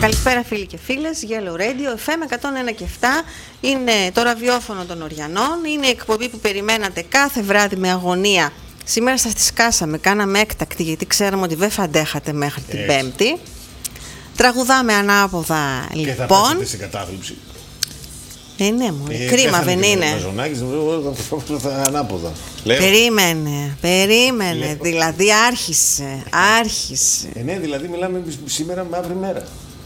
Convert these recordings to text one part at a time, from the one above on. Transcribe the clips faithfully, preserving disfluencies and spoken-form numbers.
Καλησπέρα φίλοι και φίλες, Yellow Radio, εφ εμ εκατόν ένα και επτά. Είναι το ραδιόφωνο των Οριανών. Είναι η εκπομπή που περιμένατε κάθε βράδυ με αγωνία. Σήμερα σας τη σκάσαμε, κάναμε έκτακτη γιατί ξέραμε ότι δεν θα αντέχατε μέχρι την Έτσι. Πέμπτη. Τραγουδάμε ανάποδα και λοιπόν. Και θα πέσετε σε κατάθλιψη. Ε, ναι, μου, ε, κρίμα δεν είναι. Θα ανάποδα. Περίμενε, περίμενε. Λέω. Δηλαδή άρχισε, άρχισε. Ε, ναι, δηλαδή μιλάμε σήμερα μαύρη μέρα.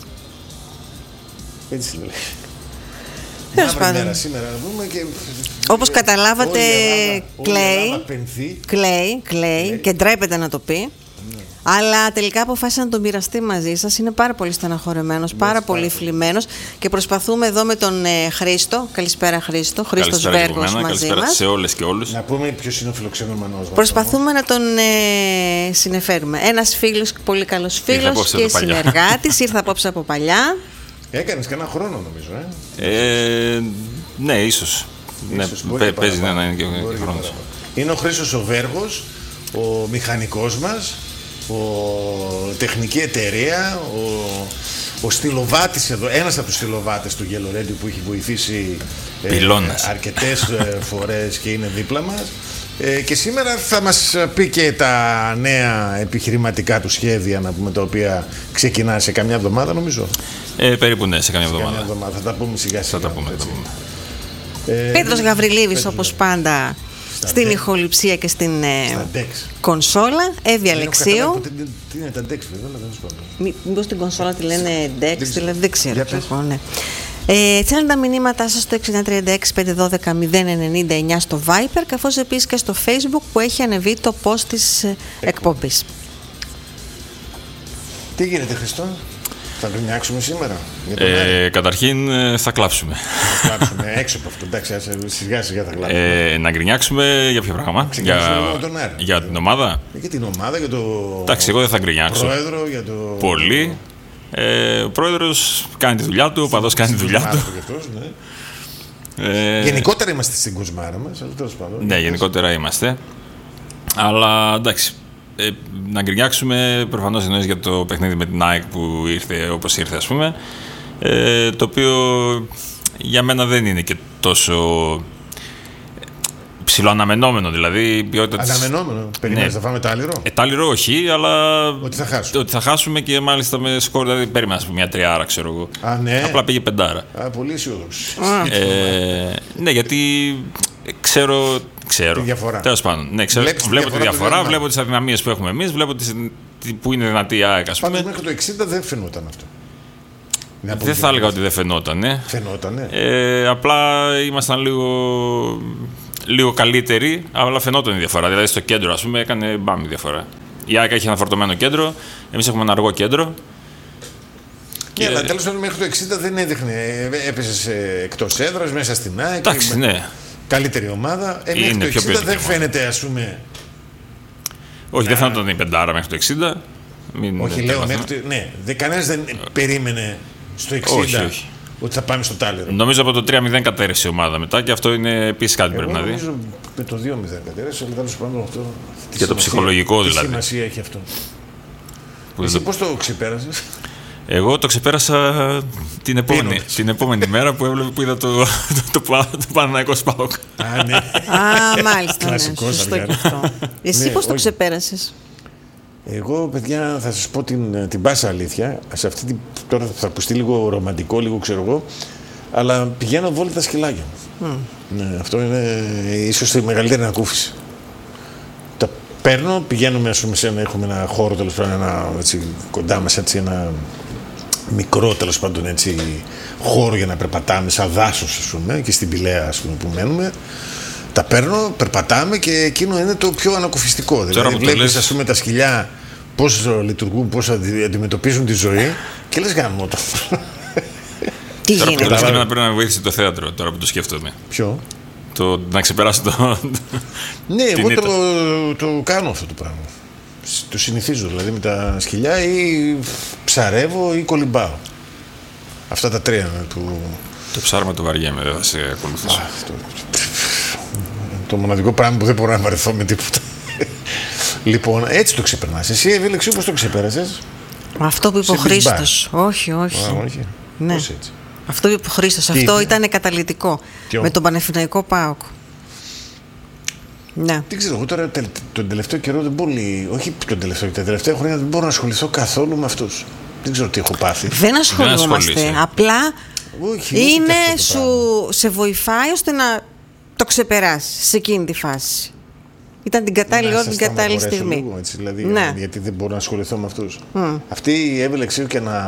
Έτσι λέει. Μαύρη μέρα σήμερα να πούμε και... Όπως καταλάβατε, κλαίει, κλαίει, κλαίει και ντρέπεται να το πει. Ναι. Αλλά τελικά αποφάσισε να τον μοιραστεί μαζί σας. Είναι πάρα πολύ στεναχωρεμένος, πάρα, πάρα πολύ φλιμμένος και προσπαθούμε εδώ με τον ε, Χρήστο. Καλησπέρα Χρήστο, Χρήστος Βέργος μαζί καλησπέρα μας. Σε όλες και όλους. Να πούμε ποιος είναι ο φιλοξενούμενος μας. Προσπαθούμε να τον ε, συνεφέρουμε. Ένας φίλος, πολύ καλός φίλος και συνεργάτης. Ήρθε απόψε από παλιά. Έκανες κανένα χρόνο νομίζω, ε. ε ναι, ίσως. ίσως ναι, πέ, παίζει να είναι και ο χρόνος. Είναι ο Χρήστος ο Βέργος, ο μηχανικός μας, ο τεχνική εταιρεία, ο, ο στυλοβάτης εδώ, ένας από τους στυλοβάτες του Yellow Radio που έχει βοηθήσει ε, αρκετές ε, φορές και είναι δίπλα μας. Ε, και σήμερα θα μας πει και τα νέα επιχειρηματικά του σχέδια, να πούμε, τα οποία ξεκινά σε καμιά εβδομάδα νομίζω. Ε, περίπου ναι, σε καμιά εβδομάδα. εβδομάδα. Θα τα πούμε σιγά σιγά. Θα τα πούμε, θα τα πούμε. Ε, Πέτρος Γαβριλίδης όπως πάντα στην ηχοληψία και στην ε, κονσόλα. Εύη Αλεξίου. Τι είναι τα Dex βέβαια, αλλά δεν σου πω. Μήπως την κονσόλα τη λένε Dex, δηλαδή δεν ξέρω. Ε, Στέλνετε τα μηνύματά σας στο έξι εννιά τρία έξι πέντε ένα δύο μηδέν εννιά εννιά στο Viper, καθώς επίσης και στο Facebook που έχει ανεβεί το post της ε, εκπομπής. Τι γίνεται Χριστό? Θα γκρινιάξουμε σήμερα? Ε, καταρχήν θα κλάψουμε. Θα κλάψουμε έξω από αυτό. Εντάξει, σιγά σιγά θα κλάψουμε. Ε, να γκρινιάξουμε για ποιο πράγμα? Για, για την ομάδα. Για την ομάδα, για το. Εντάξει, εγώ δεν θα γκρινιάξω. Πρόεδρο, για το. Πολύ. Ε, ο πρόεδρος κάνει τη δουλειά του, ο παδός κάνει τη δουλειά του. Αυτός, ναι. ε, γενικότερα είμαστε στην κοσμάρα μας. Ναι, γενικότερα είμαστε. Αλλά εντάξει. Ε, να γκρινιάξουμε προφανώς εννοείς για το παιχνίδι με την ΑΕΚ που ήρθε όπως ήρθε, ας πούμε, ε, το οποίο για μένα δεν είναι και τόσο ψιλοαναμενόμενο, δηλαδή ποιότητα της... Αναμενόμενο, περιμένεις ναι. να φάμε τάλιρο? Ε, τάλιρο όχι, αλλά ότι θα χάσουμε, ότι θα χάσουμε και μάλιστα με σκορ, δηλαδή περίμενα μια τριάρα ξέρω εγώ. Α, ναι. Απλά πήγε πεντάρα. Α, πολύ αισιόδοξο. ε, ναι, γιατί ξέρω Ξέρω. Τέλος πάντων. Ναι, ξέρω. Βλέπω διαφορά τη διαφορά, βλέπω τις αδυναμίες που έχουμε εμείς, βλέπω τις, που είναι δυνατή η ΑΕΚ, ας πούμε. Πάντως μέχρι το εξήντα δεν φαινόταν αυτό. Δεν θα έλεγα ότι δεν φαινόταν. Ε. Φαινόταν, ε, απλά ήμασταν λίγο, λίγο καλύτεροι, αλλά φαινόταν η διαφορά. Δηλαδή στο κέντρο, ας πούμε, έκανε μπάμ η διαφορά. Η ΑΕΚ έχει ένα φορτωμένο κέντρο, εμείς έχουμε ένα αργό κέντρο. Και... Ναι, αλλά τέλος πάντων μέχρι το εξήντα δεν έδειχνε. Έπεσε εκτός έδρας, μέσα στην ΑΕΚ. Εντάξει, ναι. Καλύτερη ομάδα. Ε, μέχρι το εξήντα δεν φαίνεται, ας πούμε. Όχι, να... δεν φαίνεται η πεντάρα μέχρι το εξήντα. Μην όχι, λέω μέχρι το... Ναι, κανένας δεν περίμενε στο εξήντα όχι, όχι. ότι θα πάμε στο τάλιρο. Νομίζω από το τρία μηδέν κατέρευσε η ομάδα μετά και αυτό είναι επίσης κάτι που πρέπει να δει. Νομίζω με το δύο μηδέν κατέρευσε, αλλά τέλος πάντων αυτό. Και το ψυχολογικό δηλαδή. Τι σημασία έχει αυτό? Που εσύ το... πώς το ξεπέρασες? Εγώ το ξεπέρασα την επόμενη, την επόμενη μέρα που έβλεπε που είδα το, το, το, το, το Παναθηναϊκό ΣΠΑΟΚ. Α, ναι. Α, μάλιστα, ναι. Σωστό και αυτό. Εσύ ναι, πώς το όχι. ξεπέρασες? Εγώ, παιδιά, θα σας πω την, την πάσα αλήθεια. Σε αυτή την, τώρα θα ακουστεί λίγο ρομαντικό, λίγο ξέρω εγώ, αλλά πηγαίνω βόλτα τα σκυλάκια μου. Mm. Ναι, αυτό είναι ίσως η μεγαλύτερη ανακούφιση. Τα παίρνω, πηγαίνουμε, ας πούμε, σε ένα, έχουμε ένα χώρο τέλος πάντων, ένα, έτσι, κοντά μας, έτσι, ένα μικρό τέλος πάντων έτσι χώρο για να περπατάμε, σαν δάσος, ας πούμε, και στην Πηλαία, ας πούμε, που μένουμε. Τα παίρνω, περπατάμε και εκείνο είναι το πιο ανακουφιστικό. Δηλαδή βλέπεις, ας πούμε, τα σκυλιά πώς λειτουργούν, πώς αντιμετωπίζουν τη ζωή και λες γάμο το. Τι γίνεται? Τώρα πρέπει να, πρέπει να βοήθησε το θέατρο, τώρα που το σκέφτομαι. Ποιο? Το να ξεπεράσει το... Ναι, εγώ το, το κάνω αυτό το πράγμα. Το συνηθίζω δηλαδή με τα σκυλιά, ή ψαρεύω ή κολυμπάω. Αυτά τα τρία του... Το ψάρμα το βαριέμαι, δεν θα σε ακολουθήσω. Το, το μοναδικό πράγμα που δεν μπορώ να βαρεθώ με τίποτα. Λοιπόν, έτσι το ξεπερνάς. Εσύ, Εύη Αλεξίου, πώς το ξεπέρασες? Αυτό που είπε ο Χρήστος. Όχι, όχι. Α, όχι. Ναι. Πώς έτσι? Αυτό που είπε ο Χρήστος. Αυτό ήταν καταλυτικό. Ποιο? Με τον Παναθηναϊκό ΠΑΟΚ. Ναι. Δεν ξέρω, εγώ τώρα τον τελευταίο καιρό δεν πολύ. Όχι τον τελευταίο, τα τελευταία χρόνια δεν μπορώ να ασχοληθώ καθόλου με αυτούς. Δεν ξέρω τι έχω πάθει. Δεν ασχολούμαστε. Δεν απλά όχι, είναι σου, σε βοηθάει ώστε να το ξεπεράσεις σε εκείνη τη φάση. Ήταν την κατάλληλη ώρα, την κατάλληλη στιγμή. Λίγο, έτσι, δηλαδή, ναι. Γιατί δεν μπορώ να ασχοληθώ με αυτούς. Mm. Αυτοί οι Εύελεξίου και να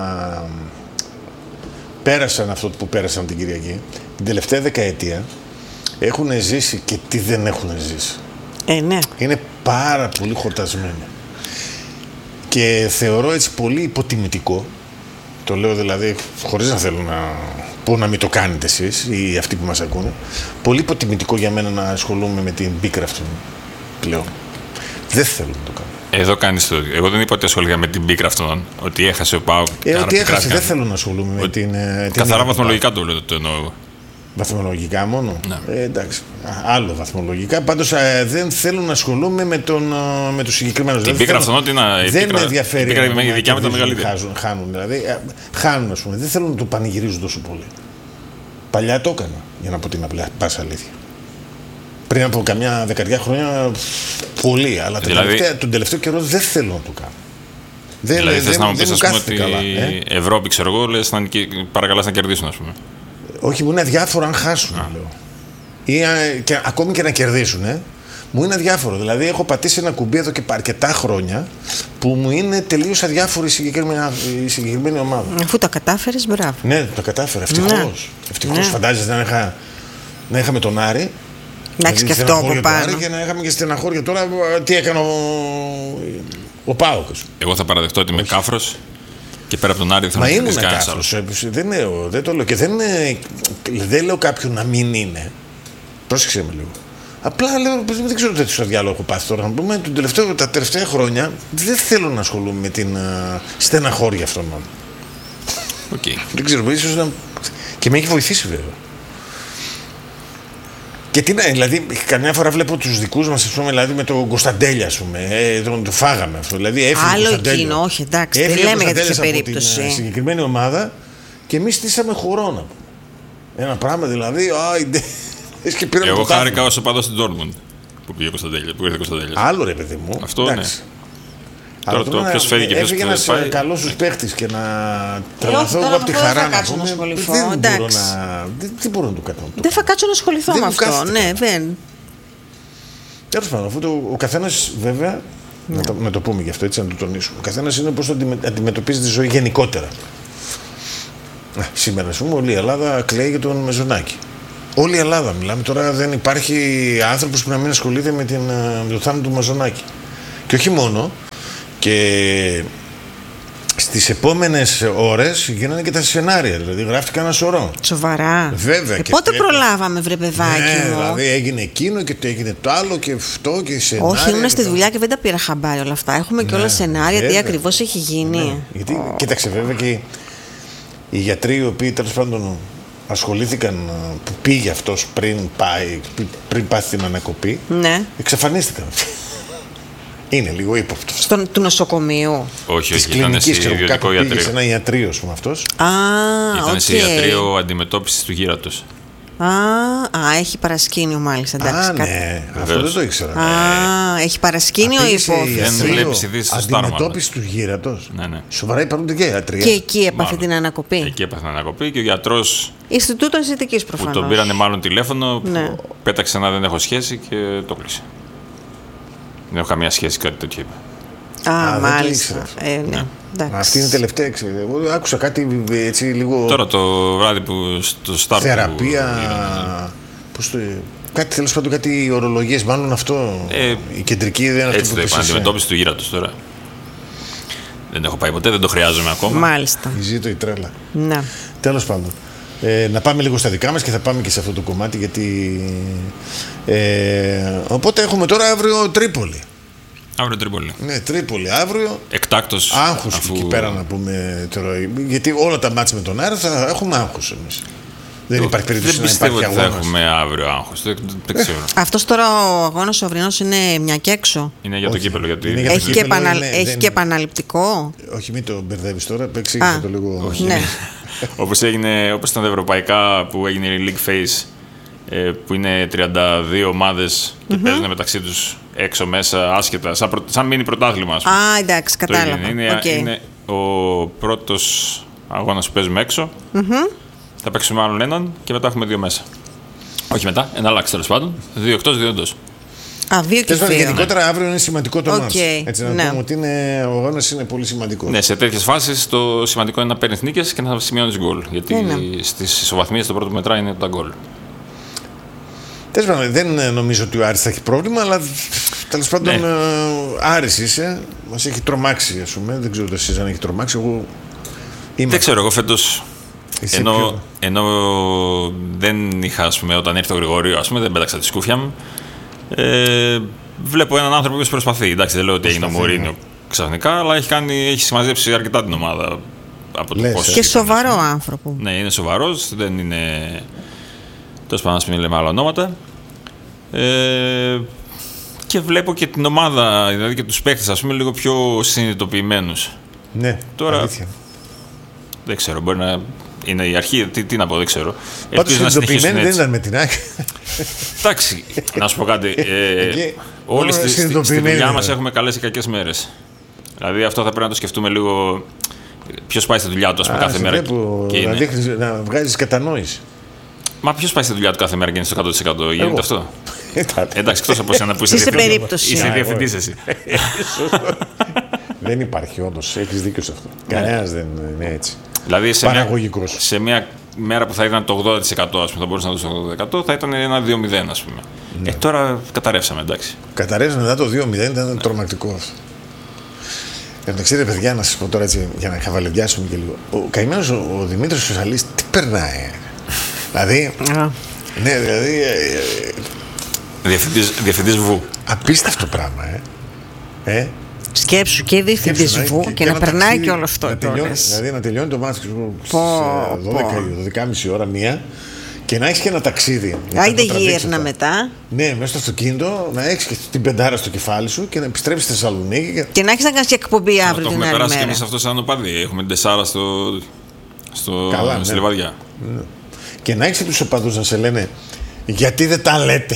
πέρασαν αυτό που πέρασαν την Κυριακή, την τελευταία δεκαετία έχουν ζήσει και τι δεν έχουν ζήσει. Ε, ναι. Είναι πάρα πολύ χορτασμένοι. Και θεωρώ έτσι πολύ υποτιμητικό, το λέω δηλαδή χωρίς να θέλω να πω να μην το κάνετε εσείς ή αυτοί που μας ακούνε, πολύ υποτιμητικό για μένα να ασχολούμαι με την πίκρα αυτού πλέον. Δεν θέλω να το κάνω. Εδώ κάνεις το. Εγώ δεν είπα ότι ασχολήθηκα με την πίκρα αυτόν, ότι έχασε ο ΠΑΟΚ. Ε, ότι έχασε, δεν θέλω να ασχολούμαι με την. την καθαρά βαθμολογικά το λέω, το εννοώ. Βαθμολογικά μόνο. Ναι. Ε, εντάξει. Άλλο βαθμολογικά. Πάντως ε, δεν θέλω να ασχολούμαι με, τον, με τους συγκεκριμένους. Την πίκρα αυτόν ότι να. Δεν με ενδιαφέρει. Η δικιά μου ήταν μεγαλύτερη. Χάνουν, χάνουν, δηλαδή. Ε, χάνουν, ας πούμε. Δεν θέλω να το πανηγυρίζουν τόσο πολύ. Παλιά το έκανα, για να πω την απλά πάσα αλήθεια. Πριν από καμιά δεκαετία χρόνια πολύ, αλλά δηλαδή, τον, τελευταίο, τον τελευταίο καιρό δεν θέλω να το κάνω. Δεν, δηλαδή θες δεν, να μου πεις ότι η ε? Ευρώπη, ξέρω εγώ, λες να παρακαλάς να κερδίσουν, ας πούμε. Όχι, μου είναι αδιάφορο αν χάσουν, λέω. Ή και, ακόμη και να κερδίσουν, ε, μου είναι αδιάφορο. Δηλαδή έχω πατήσει ένα κουμπί εδώ και αρκετά χρόνια που μου είναι τελείως αδιάφορη η συγκεκριμένη, η συγκεκριμένη ομάδα. Αφού τα κατάφερες, μπράβο. Ναι, το κατάφερα, ευτυχώς. Ναι. Ευτυχώς, ναι. Φαντάζεσαι να, είχα, να είχαμε τον Άρη. Να έχει και αυτό από πάνω. Και να είχαμε και στεναχώρια. Τώρα τι έκανε ο, ο ΠΑΟΚ. Εγώ θα παραδεχτώ ότι είμαι κάφρος και πέρα από τον Άρη θα Μα ήμουν κάφρος. Δεν, δεν το λέω. Και δεν, δεν λέω κάποιον να μην είναι. Πρόσεξε με λίγο. Απλά λέω, δεν ξέρω τι στο διάλογο έχω πάθει τώρα. Να πούμε, τον τελευταίο, τα τελευταία χρόνια δεν θέλω να ασχολούμαι με την uh, στεναχώρια αυτών. Okay. Δεν ξέρω, ίσως να. Και με έχει βοηθήσει βέβαια. Και τι να, δηλαδή, καμιά φορά βλέπω τους δικούς μας, ας πούμε, δηλαδή με τον Κωνσταντέλια, ας πούμε, ε, τον το φάγαμε αυτό. Δηλαδή, έφυγε άλλο εκείνο, όχι, εντάξει, δεν λέμε για τέτοια περίπτωση. Την συγκεκριμένη ομάδα και εμείς στήσαμε χορόνα. Ένα πράγμα δηλαδή. Α, και εγώ χάρηκα όσο παντός στην Dortmund που πήγε Κωνσταντέλια, που ήρθε Κωνσταντέλια. Άλλο ρε παιδί μου. Αυτό είναι. Τώρα το ποιος φεύγει και ποιος ένας πάει. καλός τους παίχτης και να τρελαθώ εγώ από τη χαρά να πούμε. Δεν μπορώ να. Δεν μπορώ να το κάνω. Δεν θα κάτσω να ασχοληθώ με αυτό. Ναι, δεν. Τέλος πάντων, αφού ο καθένας βέβαια. Να το, να το πούμε γι' αυτό, έτσι να το τονίσουμε. Ο καθένας είναι πώς το αντιμετωπίζει τη ζωή γενικότερα. Σήμερα, ας πούμε, όλη η Ελλάδα κλαίει για τον Μεζονάκη. Όλη η Ελλάδα μιλάμε τώρα, δεν υπάρχει άνθρωπος που να μην ασχολείται με, την, με το θάνατο του Μαζονάκη. Και όχι μόνο, και στις επόμενες ώρες γίνανε και τα σενάρια, δηλαδή γράφτηκαν ένα σωρό. Σοβαρά. Βέβαια. Ε, πότε και... προλάβαμε, βρε παιδάκι ναι, μου. Δηλαδή έγινε εκείνο και το έγινε το άλλο και αυτό και σενάρια. Όχι, ήμουν στη δουλειά και δεν τα πήρα χαμπάρι όλα αυτά. Έχουμε ναι, και όλα σενάρια, βέβαια. Τι ακριβώς έχει γίνει. Ναι, γιατί, oh. Κοίταξε, βέβαια και οι γιατροί οι οποίοι τέλος πάντων ασχολήθηκαν, που πήγε αυτός πριν πάει, πριν πάθει την ανακοπή, ναι. Εξαφανίστηκαν. Είναι λίγο ύποπτο. Στον του νοσοκομείου. Όχι, όχι, ήταν σε ιδιωτικό ιατρείο. Πήγε σε ένα ιατρείο, ας πούμε, αυτός. Α, ήταν okay. σε ιατρείο αντιμετώπισης του γύρατος. Α, α, έχει παρασκήνιο μάλιστα. Εντάξει, α, κάτι... ναι, αυτό δεν το ήξερα. Α, ε, έχει παρασκήνιο η υπόθεση. Δεν βλέπεις ειδήσεις στο Στάρμα. Αντιμετώπιση του γύρατος. Ναι, ναι. Σοβαρά υπάρχουν και ιατρία. Και εκεί έπαθε την ανακοπή. Εκεί έπαθε την ανακοπή και ο γιατρός. Ινστιτούτο Αισθητικής προφανώς. Που τον πήρανε μάλλον τηλέφωνο, ναι. Πέταξε να δεν έχω σχέση και το κλείσε. Δεν έχω καμία σχέση, κάτι τέτοιο είπε. Α, α μάλιστα. Ε, ναι. Ναι. Αυτή είναι η τελευταία. Εγώ άκουσα κάτι έτσι λίγο. Τώρα το βράδυ που στο Στάρ. Θεραπεία. Πώς το. Κάτι τέλος πάντων, κάτι ορολογίες, μάλλον αυτό. Ε, η κεντρική δεν είναι αυτό. Έτσι το είπα. Αντιμετώπιση του γύρατος τώρα. Δεν έχω πάει ποτέ, δεν το χρειάζομαι ακόμα. Μάλιστα. Η ζήτω η τρέλα. Ναι. Τέλος πάντων. Ε, να πάμε λίγο στα δικά μας και θα πάμε και σε αυτό το κομμάτι γιατί. Ε, οπότε έχουμε τώρα αύριο Τρίπολη. Αύριο Τρίπολη. Ναι, Τρίπολη αύριο. Εκτάκτος. Άγχος αφού... εκεί πέρα να πούμε τώρα. Γιατί όλα τα μάτς με τον Άρη θα έχουμε άγχος εμείς. Δεν υπάρχει περίπτωση δεν να πιστεύω υπάρχει ότι θα αγώνας. έχουμε αύριο άγχος. Δεν, δεν ξέρω. Αυτός τώρα ο αγώνας ο αυριανός είναι μια και έξω. Είναι για το Όχι. κύπελο. Γιατί Είναι για το Έχει, και, κύπελλο επανα... είναι- έχει δεν- και επαναληπτικό. Όχι, μην το μπερδεύεις τώρα. Α, Εξήγησε το λίγο. όχι. Ναι. όπως, έγινε, όπως ήταν τα ευρωπαϊκά που έγινε η League Phase, ε, που είναι τριάντα δύο ομάδες και mm-hmm. παίζουν μεταξύ τους έξω μέσα άσχετα, σαν, προ, σαν μίνι πρωτάθλημα. Ας πούμε. Α, εντάξει, Το κατάλαβα. έγινε. Είναι, Okay. είναι ο πρώτος αγώνας που παίζουμε έξω. Mm-hmm. Θα παίξουμε άλλον έναν και μετά έχουμε δύο μέσα. Όχι μετά, εναλλάξει τέλος πάντων. Δύο εκτός, δύο εντός. Α, δύο και Τέλος πάντων, δύο. γενικότερα αύριο είναι σημαντικό το Οκ, μάτς. Έτσι να ναι. πούμε ότι είναι, ο αγώνας είναι πολύ σημαντικό. Ναι, σε τέτοιες φάσεις το σημαντικό είναι να παίρνεις νίκες και να σημειώνεις γκολ. Γιατί Ναι, ναι. στις ισοβαθμίες το πρώτο που μετράει είναι τα γκολ. Τέλος πάντων, δεν νομίζω ότι ο Άρης θα έχει πρόβλημα, αλλά τέλος πάντων Ναι. ε, Άρης είσαι, μας έχει τρομάξει, ας πούμε. Δεν ξέρω εσείς αν έχει τρομάξει. Εγώ είμαι. Δεν ξέρω, εγώ φέτος. Είσαι Ενώ, πιο- ενώ δεν είχα, ας πούμε, όταν ήρθε ο Γρηγορίου, ας πούμε, δεν πέταξα τη σκούφια μου. Ε, βλέπω έναν άνθρωπο που προσπαθεί. Εντάξει, δεν λέω ότι έγινε ο Προσπαθεί, Μωρίνιο ξαφνικά, αλλά έχει, κάνει, έχει συμμαζέψει αρκετά την ομάδα. Από το Λες, πώς ε. Και ήταν. σοβαρό άνθρωπο. Ναι, είναι σοβαρός, δεν είναι. Τέλος πάντων, ας μην λέμε άλλα ονόματα. Ε, και βλέπω και την ομάδα, δηλαδή και τους παίκτες, ας πούμε, λίγο πιο συνειδητοποιημένους. Ναι, Τώρα- αλήθεια. Δεν ξέρω, μπορεί να είναι η αρχή, τι, τι να πω, δεν ξέρω. Πάντως Ελπίζω να συνεχίσουν συνειδητοποιημένοι δεν έτσι. ήταν με την ΑΕΚ. Εντάξει, να σου πω κάτι. Ε, Εκεί, όλοι μόνο στη, στη, στη συνειδητοποιημένοι δουλειά είναι. μας έχουμε καλές ή κακές μέρες. Δηλαδή αυτό θα πρέπει να το σκεφτούμε λίγο. Ποιος πάει στη δουλειά του, ας πούμε, Α, κάθε σε μέρα. βλέπω, και να, είναι. δείχνεις, να βγάζεις κατανόηση. Μα ποιος πάει στη δουλειά του κάθε μέρα και είναι στο εκατό τοις εκατό, γίνεται Εγώ. αυτό. Εντάξει, εκτός από εσένα που είσαι Είσαι διευθυντής. περίπτωση. Είσαι Α, διευθυντής εσύ. Δεν υπάρχει όντως, έχεις δίκιο σε αυτό. Κανένας δεν είναι έτσι. Δηλαδή σε μια, Παραγωγικός. σε μια μέρα που θα ήταν το ογδόντα τοις εκατό, ας πούμε, θα μπορούσε να δώσει το ογδόντα τοις εκατό, θα ήταν ένα δύο μηδέν, ας πούμε. Ναι. Ε, τώρα καταρρεύσαμε, εντάξει. Καταρρεύσει μετά το δύο μηδέν, ήταν τρομακτικό αυτό. Εν τω ξέρετε, παιδιά, να σα πω τώρα έτσι για να χαβαλεδιάσουμε και λίγο. Ο καημένος ο, ο Δημήτρης Σουσαλής τι περνάει. δηλαδή. Α. Ναι, δηλαδή. ε, ε, Διευθυντής, διευθυντής Βου. απίστευτο πράγμα, ε. ε Σκέψου και διευθυντής σκέψου, Βου να- και να ένα περνάει ταξίδι, και όλο αυτό. να τελειώνει, κιόλας. δηλαδή να τελειώνει το μάτι σου Πω, δώδεκα, πω. δώδεκα και μισή ώρα, μία και να έχει και ένα ταξίδι. Άιντε Να το τραβήξεις γύρνα αυτά. μετά Ναι, μέσα στο αυτοκίνητο να έχει και την πεντάρα στο κεφάλι σου και να επιστρέψει στη Θεσσαλονίκη. Και... και να έχεις να κάνεις και εκπομπή Το αύριο την έχουμε άλλη περάσει και μέρα. εμείς αυτό σαν οπαδί. Έχουμε την τεσσάρα στο, στο, Καλά, ναι. στη Λιβαδιά. και να έχει του οπαδού να σε λένε γιατί δεν τα λέτε.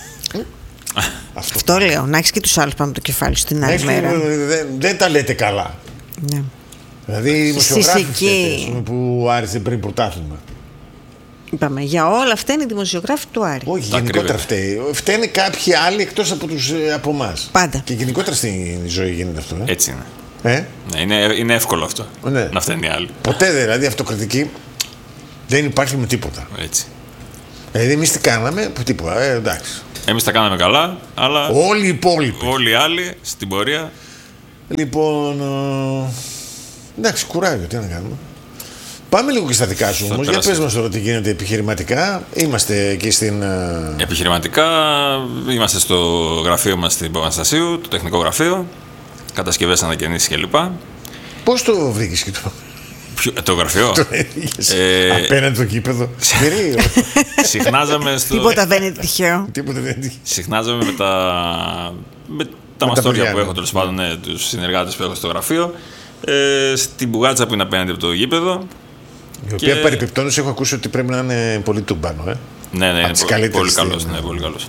Αυτό. Αυτό λέω, να έχεις και τους άλλους πάνω από το κεφάλι σου την Να άλλη έχεις- μέρα. δεν, δεν τα λέτε καλά. Ναι. Δηλαδή οι δημοσιογράφοι Φυσική. φταίτε, ας πούμε, που άρισε πριν πρωτάθλημα. Είπαμε, για όλα αυτά είναι οι δημοσιογράφοι του Άρη. Όχι, Τα γενικότερα κρύβεται. φταίει. Φταίνε κάποιοι άλλοι εκτός από, τους, ε, από εμάς. Πάντα. Και γενικότερα στη ζωή γίνεται αυτό. Ε? Έτσι είναι. Ε? Ναι, είναι, είναι εύκολο αυτό. Ναι. Να φταίνει οι άλλοι. Ποτέ δηλαδή αυτοκριτική δεν υπάρχει με τίποτα. Έτσι. Δηλαδή εμείς τι κάναμε, που τίποτα. Ε, εντάξει. Εμείς τα κάναμε καλά, αλλά Όλοι οι υπόλοιποι. όλοι οι άλλοι στην πορεία. Λοιπόν. ε, εντάξει, κουράγιο, τι να κάνουμε. Πάμε λίγο και στα δικά σου Θα όμως. Για περάσει. πες μας τώρα τι γίνεται επιχειρηματικά. Είμαστε εκεί στην. ε, Επιχειρηματικά είμαστε στο γραφείο μας στην Παπαναστασίου, το τεχνικό γραφείο. Κατασκευές, ανακαινήσεις κλπ. Πώς το βρήκες και το. Ποιο- Το γραφείο. βρήκες Ε, απέναντι το κήπεδο. Σφυρί, Συχνάζαμε στο. Τίποτα δεν είναι τυχαίο. τίποτα δεν είναι. Συχνάζαμε με τα, με τα μαστόρια παιδιά, που ναι. έχω, τέλος πάντων, ναι, τους συνεργάτες που έχω στο γραφείο. Ε, στην Μπουγάτσα που είναι απέναντι από το γήπεδο. Η οποία Και- παρεπιπτόντως έχω ακούσει ότι πρέπει να είναι πολύ τουμπάνο. Ε. Ναι, ναι, είναι τις πο- καλύτερες πολύ στην- καλός. Ναι, πολύ καλός.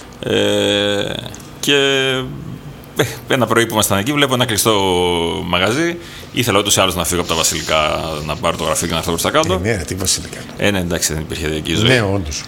Ε, και ε, ένα πρωί που ήμασταν εκεί, βλέπω ένα κλειστό μαγαζί. Ήθελα ούτως ή άλλως να φύγω από τα Βασιλικά, να πάρω το γραφείο και να έρθω προς τα Ε, κάτω. ναι, ρε, τι βασιλικά. Ε, ναι, εντάξει, δεν υπήρχε εκεί ζωή. Ναι, όντως.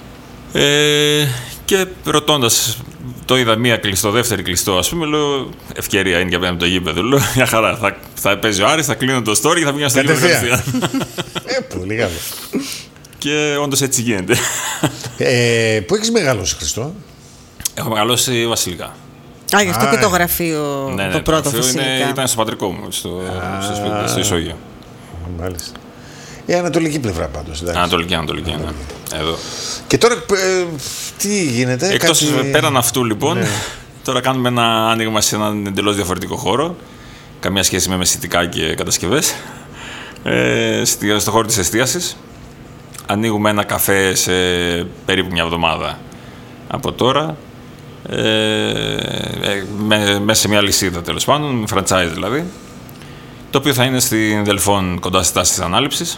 Ε, και ρωτώντας, το είδα μία κλειστό, δεύτερη κλειστό, ας πούμε, λέω ευκαιρία είναι για πέρα από το γήπεδο. Λέω μια χαρά, θα, θα παίζει ο Άρης, θα κλείνω το story και θα βγαίνω στο γήπεδο Κατευθείαν. κατευθείαν. Ε, πολύ καλό. Και όντως έτσι γίνεται. Ε, πού έχεις μεγαλώσει, Χριστό? Έχω μεγαλώσει βασιλικά. Α, γι' αυτό Α, και το ε. γραφείο, Ναι, ναι, το πρώτο γραφείο είναι- φυσικά. ήταν στο πατρικό μου, στο, στο, σπίτι, στο Ισόγειο. Μάλιστα. Η ανατολική πλευρά πάντως. εντάξει. Ανατολική, Ανατολική, ναι. Εδώ. Και τώρα ε, τι γίνεται. Εκτός κάτι- πέραν αυτού, λοιπόν, Ναι. τώρα κάνουμε ένα άνοιγμα σε έναν εντελώς διαφορετικό χώρο. Καμία σχέση με μεσητικά και κατασκευές. Ε, στη- στο χώρο της εστίασης. ανοίγουμε ένα καφέ σε περίπου μια εβδομάδα από τώρα. Ε, ε, με, μέσα σε μια λυσίδα τέλος πάντων, franchise δηλαδή, το οποίο θα είναι στην Δελφών κοντά στη τάση της ανάληψης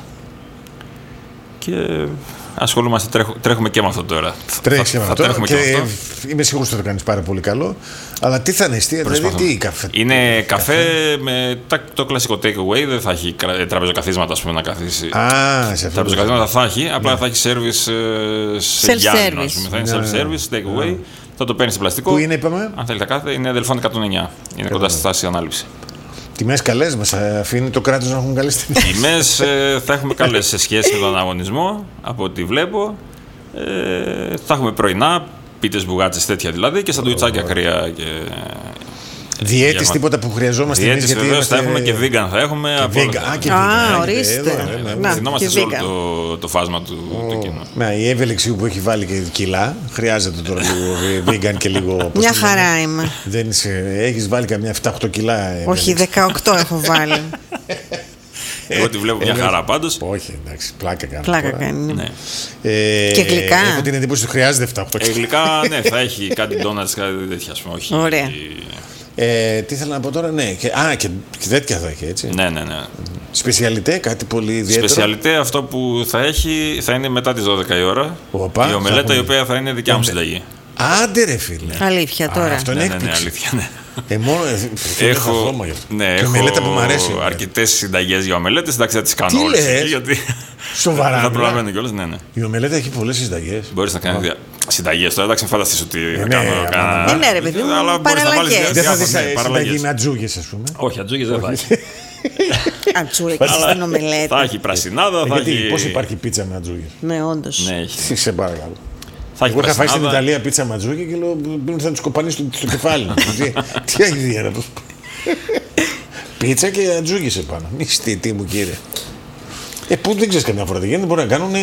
και ασχολούμαστε, τρέχουμε, τρέχουμε και με αυτό τώρα. Τρέχει με αυτό και, και αυτό. Είμαι σίγουρος ότι θα το κάνεις πάρα πολύ καλό. Αλλά τι θα είναι εστία, δηλαδή τι καφέ? Είναι καφέ, καφέ με το κλασικό take away, δεν θα έχει τραπεζοκαθίσματα, ας πούμε, να καθίσει. Α, σε αυτό. Τραπεζοκαθίσματα θα έχει, απλά ναι. θα έχει service σε Γιάννη, ας πούμε. Θα είναι ναι. self-service, take away. Ναι. Θα το παίρνει σε πλαστικό. Πού είναι, είπαμε? Αν θέλει τα κάθε, είναι Δελφών εκατόν εννιά. Είναι κοντά στη στάση ανάληψη. Τιμές καλές, μας αφήνει το κράτος να έχουν καλές τιμές? Τιμές ε, θα έχουμε καλές σε σχέση με τον αγωνισμό, από ό,τι βλέπω. Ε, θα έχουμε πρωινά, πίτες, μπουγάτσες, τέτοια δηλαδή, και σαντουιτσάκια κρύα. Και... Διέτης, για... τίποτα που χρειαζόμαστε εμείς? Διέτης βεβαίως θα έχουμε και vegan θα έχουμε. Και vegan. Α, και vegan. Α, ορίστε. Θυμόμαστε σε όλο το, το φάσμα του, oh. του κοινού. Ναι, η Εύελεξιου που έχει βάλει και κιλά, χρειάζεται τώρα λίγο vegan και λίγο... Μια χαρά είμαι. Δεν είσαι, έχεις βάλει καμιά επτά οκτώ κιλά? Όχι, δεκαοκτώ έχω βάλει. Εγώ τη βλέπω μια χαρά πάντως. Όχι, εντάξει, πλάκα κάνει. Πλάκα κάνει. Ναι. Ε, και γλυκά. Έχω την εντύπωση ότι χρειάζεται επτά οκτώ κιλά. Ε, γλυκά, ναι, θα έχει κάτι ντόνατς, κάτι τέτοια, ας πούμε. Όχι. Ωραία. Ε, τι ήθελα να πω τώρα, ναι. Και, α, και, και τέτοια θα έχει, έτσι. Ναι, ναι, ναι. Σπεσιαλιτέ, κάτι πολύ ιδιαίτερο. Σπεσιαλιτέ, αυτό που θα έχει θα είναι μετά τις δώδεκα η ώρα. Οπα, η ομελέτα, έχουμε... η οποία θα είναι δικιά μου συνταγή. Άντε ρε φίλε. Αλήθεια τώρα. Α, αυτό είναι ναι, ναι, έκπληξη. ναι, αλήθεια, ναι. Ε, μόνο, φίλε, έχω, ναι, έχω ομελέτα που μου αρέσει. Αρκετές συνταγές για ομελέτες, εντάξει, θα τις κάνω όλες εκεί, γιατί σοβαρά, θα προλαβαίνω κιόλας, ναι, ναι. Η ομελέτα έχει πολλές συνταγές. Μπορείς να κάνεις δια... συνταγές τώρα, εντάξει, μην φανταστείς ότι θα ναι, κάνω κανένα... Ναι, ναι, ρε παιδί μου, παραλλαγές. Δεν θα δεις συνταγή με ατζούγες, ας πούμε? Όχι, ατζούγες δεν θα έχει. Ατζούγες στην ομελέτα. Θα έχει πρασινάδα, θα έχει... Πώς υπάρχει πίτσα με ατζούγες? Ναι, όντως. Ναι, έχει. Σε παρακαλώ. Θα Εγώ είχα φάει στην Ιταλία πίτσα ματζούκι και λέω θα του κοπανίσει στο κεφάλι. Τι έχει να πω. Πίτσα και ατζούκι επάνω. Μισθή, τι μου κύριε. Ε, πού δεν ξέρει καμιά φορά τι γίνεται, μπορεί να κάνουν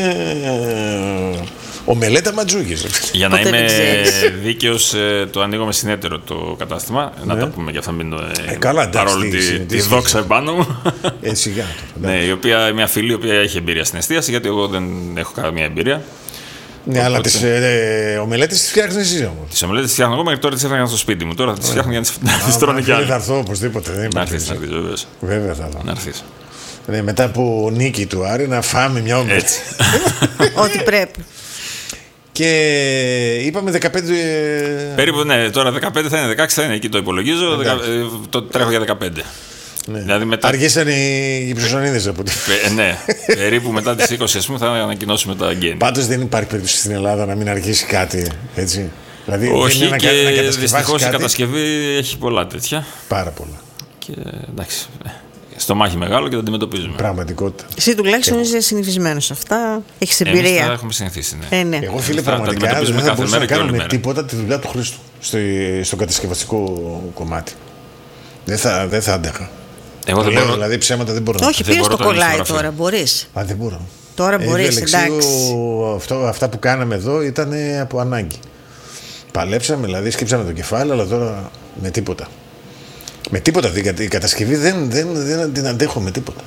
ομελέτα ματζούκι. Για να είμαι δίκαιος, το ανοίγω με συνέτερο το κατάστημα. Να το πούμε για αυτό, παρόλο τη δόξα επάνω μου. Ε, σιγά. Ναι, η οποία μια φίλη η οποία έχει εμπειρία στην εστίαση, γιατί εγώ δεν έχω καμία εμπειρία. Ναι, οπότε... αλλά τις ε, ομελέτες τις φτιάχνεις εσύ όμως. Τις ομελέτες τις φτιάχνω εγώ, μέχρι τώρα τις έφτιαχνα στο σπίτι μου. Τώρα θα τις φτιάχνω για να τις τρώνε κι άλλοι. Δεν θα έρθω οπωσδήποτε. Δεν να έρθεις, να έρθεις, βέβαιως. Βέβαια θα έρθω. Να έρθεις. Ναι, μετά από νίκη του Άρη να φάμε μια ομελέτη. Έτσι. Ό,τι πρέπει. Και είπαμε δεκαπέντε... Περίπου, ναι, τώρα δεκαπέντε θα είναι, δεκαέξι θα είναι, εκεί το υπολογίζω, δεκα... το τρέχω για δεκαπέντε. Ναι. Δηλαδή μετά... Αργήσαν οι υψοσανίδες από τη... Ε, ναι, περίπου μετά τις είκοσι ας πούμε θα ανακοινώσουμε τα γέννη. Πάντως δεν υπάρχει περίπτωση στην Ελλάδα να μην αργήσει κάτι, έτσι. Δηλαδή, όχι, δεν και δυστυχώς κάτι. Η κατασκευή έχει πολλά τέτοια. Πάρα πολλά. Και εντάξει, στο μάχη μεγάλο και το αντιμετωπίζουμε. Πραγματικότητα. Εσύ τουλάχιστον και... είσαι συνηθισμένος σε αυτά, έχεις εμπειρία. Εμείς τα έχουμε συνηθίσει, ναι. Ε, ναι. Εγώ φίλε θα, πραγματικά τα δεν θα μπορούσα να κάνω με μέρα. τίποτα τη δουλειά του Χρήστου στο, στο κατασκευαστικό κομμάτι. Δεν θα, δεν θα άντεχα. Εγώ δεν μπορώ... Δηλαδή ψέματα δεν μπορώ να... Όχι, πήρες το κολλάει τώρα, μπορείς. Α, δεν μπορώ. Τώρα ε, μπορείς, εντάξει. Αυτό, αυτά που κάναμε εδώ ήταν από ανάγκη. Παλέψαμε, δηλαδή σκύψαμε το κεφάλι, αλλά τώρα με τίποτα. Με τίποτα. Η κατασκευή δεν, δεν, δεν την αντέχω με τίποτα.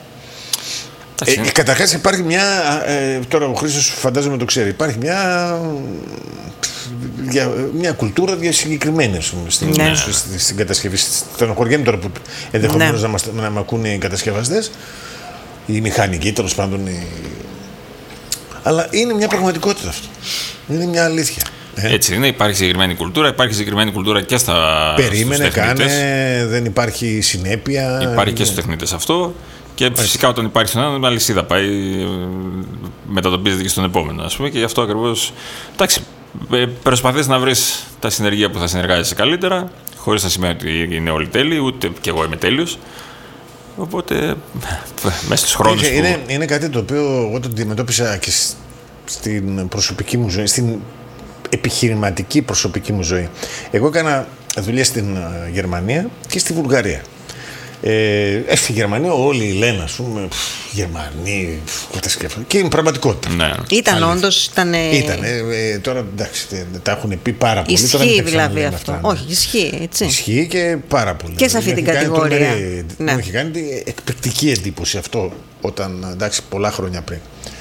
Ε, καταρχάς υπάρχει μια, ε, τώρα ο Χρήστος φαντάζομαι το ξέρει, υπάρχει μια, για, μια κουλτούρα συγκεκριμένη στην, ναι. στην, στην κατασκευή. Στενοχωριέμαι τώρα που ενδεχομένως ναι. να, μας, να μ' ακούνε οι κατασκευαστές, οι μηχανικοί τέλος πάντων. Οι... Αλλά είναι μια πραγματικότητα αυτό. Είναι μια αλήθεια. Ε. Έτσι είναι, υπάρχει συγκεκριμένη κουλτούρα, υπάρχει συγκεκριμένη κουλτούρα και στα Περίμενε, κάνε, δεν υπάρχει συνέπεια. Υπάρχει και στους τεχνίτες αυτό. Και φυσικά όταν υπάρχει στον έναν, μια λυσίδα πάει, μετατοπίζεται και στον επόμενο, ας πούμε, και γι' αυτό ακριβώς. Εντάξει, προσπαθείς να βρεις τα συνεργεία που θα συνεργάζεσαι καλύτερα, χωρίς να σημαίνει ότι είναι όλοι τέλειοι, ούτε και εγώ είμαι τέλειος. Οπότε, μέσα στους χρόνους. Είναι, που... είναι, είναι κάτι το οποίο εγώ το αντιμετώπισα και στην προσωπική μου ζωή, στην επιχειρηματική προσωπική μου ζωή. Εγώ έκανα δουλειά στην Γερμανία και στη Βουλγαρία. Ε, στη Γερμανία όλοι λένε, ας πούμε, Γερμανοί, κατασκευαστές. Και είναι πραγματικότητα. Ναι. Ήταν όντως, ήταν. Ήταν. Ε, τώρα εντάξει, τα έχουν πει πάρα πολύ. Ισχύει τώρα δηλαδή αυτό. Αυτά, ναι. Όχι, ισχύει. Έτσι. Ισχύει και πάρα πολύ. Και σε αυτή την κατηγορία. Μου έχει κάνει εκπληκτική εντύπωση αυτό όταν, εντάξει, πολλά χρόνια πριν.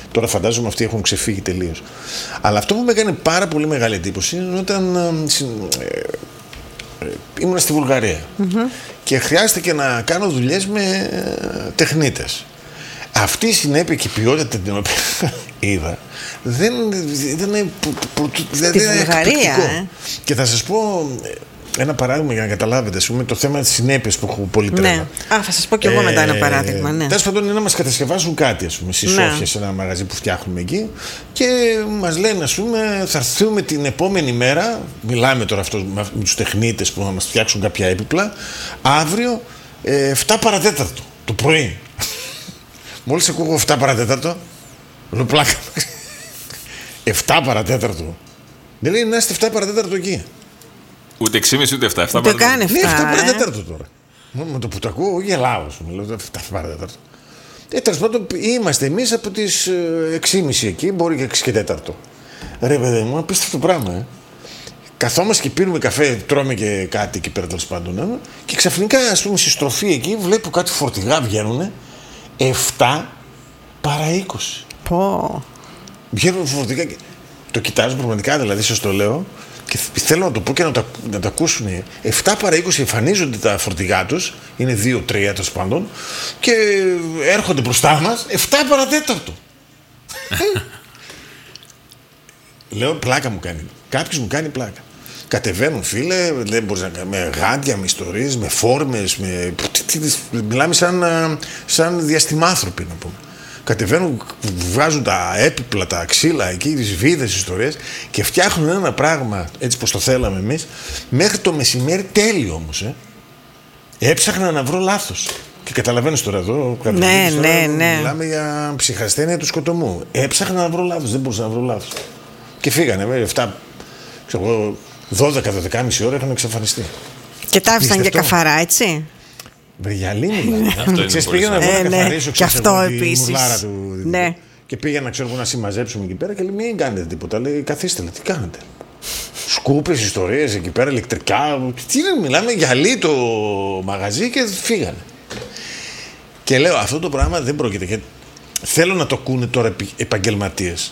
Τώρα φαντάζομαι αυτοί έχουν ξεφύγει τελείως. Αλλά αυτό που με έκανε πάρα πολύ μεγάλη εντύπωση είναι όταν ε, ε, ε, ήμουν στη Βουλγαρία mm-hmm. και χρειάστηκε να κάνω δουλειές με ε, τεχνίτες. Αυτή η συνέπεια και η ποιότητα την οποία είδα δεν ήταν Βουλγαρία, ε. Και θα σας πω ένα παράδειγμα για να καταλάβετε, ας πούμε, το θέμα της συνέπειας που έχω πολύ τρέλα. Ναι. Α, θα σας πω κι εγώ ε, μετά ένα παράδειγμα. Ναι. Τέλος πάντων είναι να μας κατασκευάσουν κάτι, ας πούμε, στη ναι. Σόφια, σε ένα μαγαζί που φτιάχνουμε εκεί, και μας λένε, ας πούμε, θα έρθουμε την επόμενη μέρα. Μιλάμε τώρα αυτό με τους τεχνίτες που θα μας φτιάξουν κάποια έπιπλα, αύριο ε, εφτά παρατέταρτο το πρωί. Μόλις ακούω εφτά παρατέταρτο, λέω πλάκα. εφτά παρατέταρτο. Δεν λέει να είστε εφτά παρατέταρτο εκεί. Ούτε έξι και μισή ούτε εφτά. Το κάνει εφτά. Ναι, εφτά παρατέταρτο τώρα. Με το που το ακούω, γελάω. Λέω εφτά παρατέταρτο. Ε, τέλος πάντων, είμαστε εμείς από τις έξι και μισή εκεί, μπορεί και έξι και τέταρτο. Ρε παιδί μου, απίστευτο πράγμα, ε. Καθόμαστε και πίνουμε καφέ, τρώμε και κάτι εκεί πέρα, τέλος πάντων. Ε, και ξαφνικά, ας πούμε, στη στροφή εκεί βλέπω κάτι φορτηγά βγαίνουνε. εφτά παρά είκοσι. Πω. Βγαίνουν φορτηγά και το κοιτάζω πραγματικά, δηλαδή σας το λέω, και θέλω να το πω και να το, να το ακούσουν. εφτά παρά είκοσι εμφανίζονται τα φορτηγά τους, είναι δύο τρία τέλος πάντων, και έρχονται μπροστά μας εφτά παρά τέταρτο. Λέω πλάκα μου κάνει. Κάποιος μου κάνει πλάκα. Κατεβαίνουν, φίλε, δεν μπορείς να, με γάντια, με ιστορίες, με φόρμες, με... μιλάμε σαν, σαν διαστημάνθρωποι, να πούμε. Κατεβαίνουν, βγάζουν τα έπιπλα, τα ξύλα εκεί, τις βίδες, τις ιστορίες, και φτιάχνουν ένα πράγμα έτσι πως το θέλαμε εμείς, μέχρι το μεσημέρι, τέλειο όμως. Ε. Έψαχνα να βρω λάθος. Και καταλαβαίνεις τώρα εδώ, ναι, τώρα, ναι, ναι. μιλάμε για ψυχασθένεια του σκοτωμού. Έψαχνα να βρω λάθος, δεν μπορούσα να βρω λάθος. Και φύγανε, με εφτά, ξέρω, δώδεκα με δεκάμιση ώρα είχαν εξαφανιστεί. Και τα άφησαν και καθαρά, έτσι. Βρυγιαλί μου. Ξέρεις, πήγαινα να ε, καθαρίσω, και αυτό επίσης. Τη μουλάρα του. Ναι. Και πήγαινα, ξέρω, να συμμαζέψουμε εκεί πέρα και λέει: μην κάνετε τίποτα. Λέει: καθίστε, λέει, τι κάνετε. Σκούπες, ιστορίες εκεί πέρα, ηλεκτρικά. Τι είναι, μιλάμε γυαλί το μαγαζί, και φύγανε. Και λέω: αυτό το πράγμα δεν πρόκειται. Και θέλω να το ακούνε τώρα επαγγελματίες.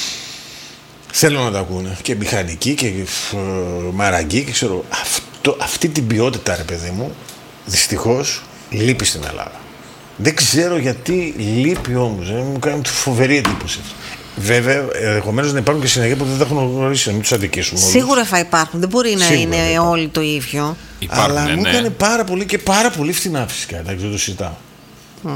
Θέλω να το ακούνε. Και μηχανικοί και μαραγκοί, και ξέρω. Αυτό, αυτή την ποιότητα, ρε παιδί μου, δυστυχώς λείπει στην Ελλάδα. Δεν ξέρω γιατί λείπει όμως. Ε, μου κάνει φοβερή εντύπωση. Βέβαια, ενδεχομένως να υπάρχουν και συνεργεία που δεν τα έχουν γνωρίσει, να μην τους αδικήσουμε. Σίγουρα θα υπάρχουν. Δεν μπορεί να Σίγουρα είναι όλοι το ίδιο. Υπάρχουν, αλλά ναι, μου ναι. έκανε πάρα πολύ και πάρα πολύ φθηνά, φυσικά. Εντάξει, δεν το συζητάω. Mm.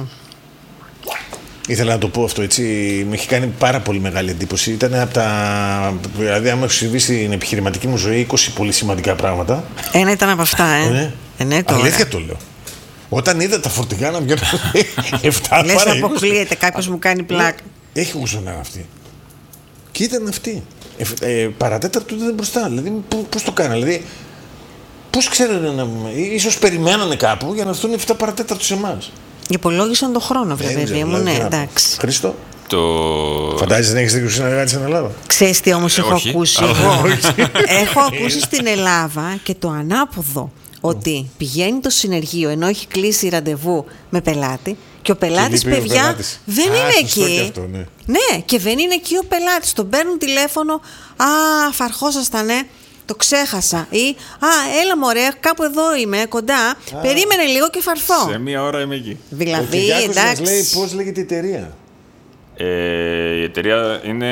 Ήθελα να το πω αυτό, έτσι. Με έχει κάνει πάρα πολύ μεγάλη εντύπωση. Ήταν από τα. Δηλαδή, άμα έχω συμβεί στην επιχειρηματική μου ζωή είκοσι πολύ σημαντικά πράγματα. Ένα ήταν από αυτά, ε. ναι. ε ναι, αλήθεια το λέω. Όταν είδα τα φορτηγά να βγαίνουν εφτά λες να αποκλείεται, κάποιος μου κάνει πλάκα. Έχει γουσονά αυτή. Και ήταν αυτή. Ε, ε, παρατέταρτο ήταν μπροστά. Δηλαδή, πώς το κάνα. Δηλαδή, πώς ξέρετε να. Ίσως περιμένανε κάπου για να έρθουν εφτά παρατέταρτο σε εμάς. Υπολόγισαν τον χρόνο, βέβαια, παιδί μου. Ναι, εντάξει. Χρήστο. Το... Φαντάζεσαι να έχεις τέτοιους συνεργάτες στην Ελλάδα? Ξέρεις τι όμως ε, έχω όχι. ακούσει εγώ. Έχω ακούσει στην Ελλάδα και το ανάποδο. Ότι πηγαίνει το συνεργείο ενώ έχει κλείσει ραντεβού με πελάτη και ο πελάτης, και παιδιά, πελάτης. δεν Α, είναι εκεί. Αυτό, ναι. ναι, και δεν είναι εκεί ο πελάτης. Τον παίρνουν τηλέφωνο. Α, φαρχόσαστανε. Το ξέχασα. Ή, α, έλα μωρέ, κάπου εδώ είμαι, κοντά. Α, περίμενε λίγο και φαρθώ. Σε μία ώρα είμαι εκεί. Δηλαδή, ο εντάξει. Μας λέει πώς λέγεται η εταιρεία. Ε, η εταιρεία είναι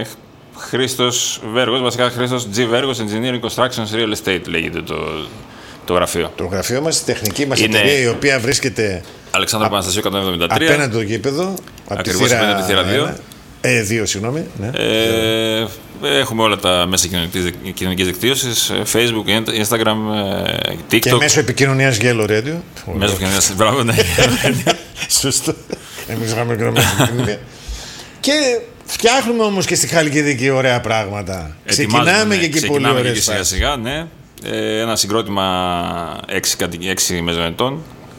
Χρήστος Βέργος, βασικά Χρήστος G. Βέργος Engineering Constructions Real Estate λέγεται το, το γραφείο. Το γραφείο μας, η τεχνική μας είναι... εταιρεία, η οποία βρίσκεται Αλεξάνδρου Παναστασίου εκατόν εβδομήντα τρία. Απέναντι το γήπεδο. Ακριβώς απέναντι από τη θύρα δύο. Ε, δύο, συγγνώμη. Ναι. Ε, έχουμε όλα τα μέσα κοινωνικής δικτύωσης, Facebook, Instagram, TikTok. Και μέσω επικοινωνίας Yellow Radio. Μέσω επικοινωνίας, μπράβο, ναι. Σωστό. Εμείς είχαμε γραμμή επικοινωνία. Και φτιάχνουμε όμως και στη Χαλκιδική ωραία πράγματα. Ξεκινάμε και εκεί πολύ ωραίες σιγά σιγά, ναι. Ε, ένα συγκρότημα έξι μεζονετών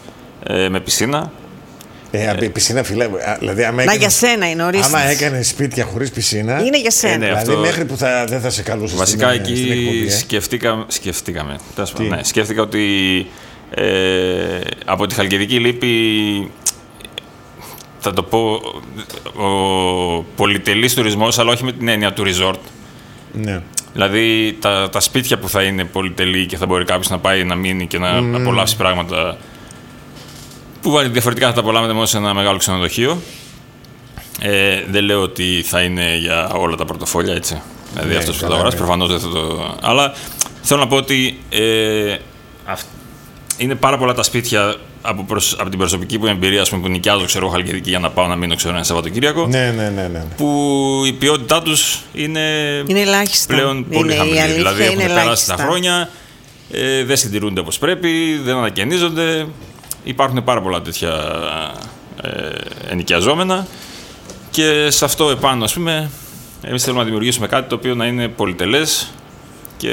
με πισίνα. Ε, ε, πισίνα, φίλε. Δηλαδή, άμα να έκανες, για σένα είναι ορίστε. Άμα έκανε σπίτια χωρίς πισίνα. Είναι για σένα. Ε, ναι, δηλαδή, αυτό... μέχρι που θα, δεν θα σε καλούσε. Βασικά στην, εκεί στην εκπομπή, ε. σκεφτήκα, σκεφτήκαμε. Ναι, σκέφτηκα ότι ε, από τη Χαλκιδική λείπει. θα το πω, ο πολυτελής τουρισμός, αλλά όχι με την έννοια του resort. Ναι. Δηλαδή τα, τα σπίτια που θα είναι πολυτελή και θα μπορεί κάποιος να πάει να μείνει και να mm. απολαύσει πράγματα που διαφορετικά θα τα απολαύεται μόνο σε ένα μεγάλο ξενοδοχείο. Ε, δεν λέω ότι θα είναι για όλα τα πορτοφόλια, έτσι. Δηλαδή ναι, αυτός που θα το αγοράσει, προφανώς δεν θα το... Αλλά θέλω να πω ότι ε, αυ... είναι πάρα πολλά τα σπίτια από, προσ... από την προσωπική μου εμπειρία, ας πούμε, που νοικιάζω, ξέρω, Χαλκιδική για να πάω να μείνω, ξέρω, ένα Σαββατοκύριακο. Ναι, ναι, ναι, ναι. Που η ποιότητά τους είναι, είναι ελάχιστα. Πλέον πολύ είναι, χαμηλή. Δηλαδή έχουν ελάχιστα. περάσει τα χρόνια, ε, δεν συντηρούνται όπως πρέπει, δεν ανακαινίζονται. Υπάρχουν πάρα πολλά τέτοια ε, ενοικιαζόμενα. Και σε αυτό επάνω, ας πούμε, εμείς θέλουμε να δημιουργήσουμε κάτι το οποίο να είναι πολυτελές και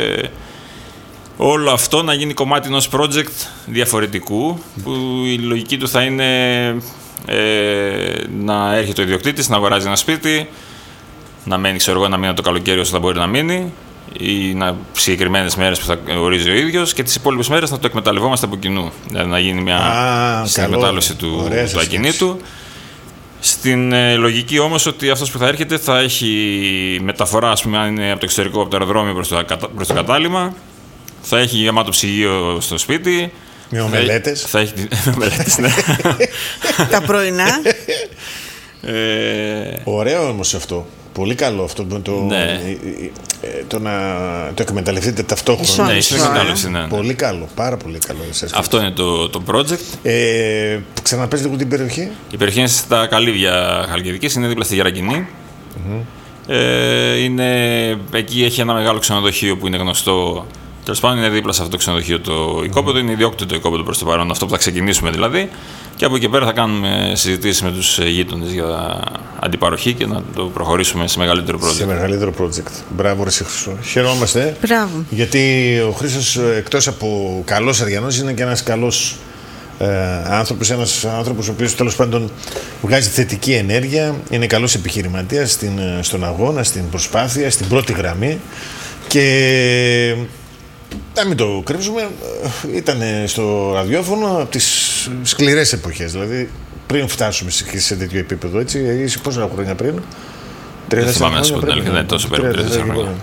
όλο αυτό να γίνει κομμάτι ενός project διαφορετικού, που η λογική του θα είναι ε, να έρχεται ο ιδιοκτήτης, να αγοράζει ένα σπίτι, να μένει, ξέρω εγώ, ένα μήνα το καλοκαίρι όσο θα μπορεί να μείνει, ή να συγκεκριμένες μέρες που θα ορίζει ο ίδιος, και τις υπόλοιπες μέρες να το εκμεταλλευόμαστε από κοινού. Δηλαδή να γίνει μια εκμετάλλευση του, του ακινήτου. Στην ε, λογική όμως ότι αυτός που θα έρχεται θα έχει μεταφορά, ας πούμε, αν είναι από το εξωτερικό, από το αεροδρόμιο προς το, προς το κατάλημα, θα έχει γεμάτο ψυγείο στο σπίτι. Με ομελέτες. Θα έχει, με ομελέτες, ναι. Τα πρωινά. Ε... Ωραίο όμως αυτό. Πολύ καλό αυτό το, ναι. το να το εκμεταλλευτείτε ταυτόχρονα. Ναι, ίσως εκμετάλλευση, ναι, ναι. Πολύ καλό, πάρα πολύ καλό. Αυτό είναι το, το project. Ε, ξαναπες λίγο την περιοχή. Η περιοχή είναι στα Καλύβια Χαλκιδικής, είναι δίπλα στη Γερακινή. Mm-hmm. Ε, είναι, εκεί έχει ένα μεγάλο ξενοδοχείο που είναι γνωστό. Τέλος πάντων, είναι δίπλα σε αυτό το ξενοδοχείο το mm-hmm. οικόπεδο, είναι ιδιόκτητο το οικόπεδο προς το παρόν, αυτό που θα ξεκινήσουμε δηλαδή. Και από εκεί πέρα θα κάνουμε συζητήσεις με τους γείτονες για αντιπαροχή και να το προχωρήσουμε σε μεγαλύτερο project. Σε μεγαλύτερο project. Μπράβο, ρε Χρήστο. Χαιρόμαστε. Μπράβο. Γιατί ο Χρήστος, εκτός από καλός Αριανός, είναι και ένας καλός ε, άνθρωπος, ένας άνθρωπος ο οποίος τέλος πάντων βγάζει θετική ενέργεια, είναι καλός επιχειρηματίας στην, στον αγώνα, στην προσπάθεια, στην πρώτη γραμμή. Και να μην το κρύψουμε, ήταν στο ραδιόφωνο από τις σκληρές εποχές. Δηλαδή, πριν φτάσουμε σε τέτοιο επίπεδο, έτσι, είσαι πόσα χρόνια πριν? Δεν θυμάμαι να σου πω την αλήθεια, δεν είναι τόσο περίπου τριάντα τέσσερα χρόνια.